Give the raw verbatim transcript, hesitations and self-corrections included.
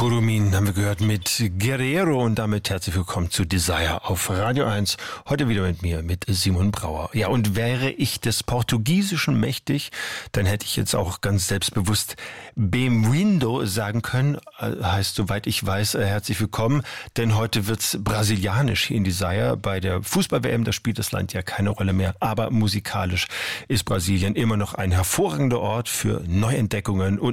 Kurumin haben wir gehört mit Guerrero und damit herzlich willkommen zu Desire auf Radio eins. Heute wieder mit mir, mit Simon Brauer. Ja, und wäre ich des Portugiesischen mächtig, dann hätte ich jetzt auch ganz selbstbewusst Bem-vindo sagen können. Heißt, soweit ich weiß, herzlich willkommen, denn heute wird's brasilianisch hier in Desire. Bei der Fußball-W M, da spielt das Land ja keine Rolle mehr, aber musikalisch ist Brasilien immer noch ein hervorragender Ort für Neuentdeckungen und